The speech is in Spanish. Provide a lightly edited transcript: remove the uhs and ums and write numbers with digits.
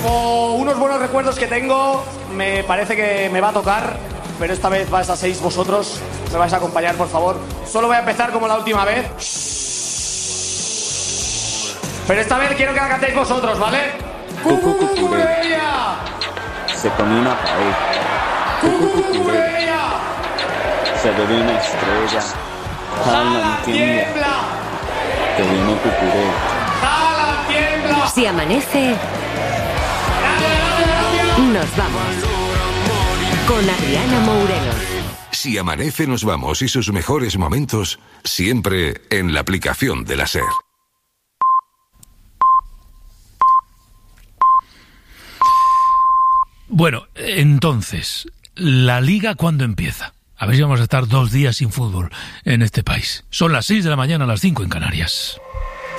Como unos buenos recuerdos que tengo, me parece que me va a tocar, pero esta vez vais a seis vosotros. Me vais a acompañar, por favor. Solo voy a empezar como la última vez. Pero esta vez quiero que la cantéis vosotros, ¿vale? ¡Cucurella! Se comió una pared. ¡Cucurella! Se bebió una estrella. ¡Jala, tiembla! Que viene Cucurella. ¡Jala, tiembla! Si amanece, nos vamos. Con Adriana Mourelo. Si amanece, nos vamos, y sus mejores momentos siempre en la aplicación de la SER. Bueno, entonces, ¿la Liga cuándo empieza? A ver si vamos a estar 2 días sin fútbol en este país. Son las 6 de la mañana, las 5 en Canarias.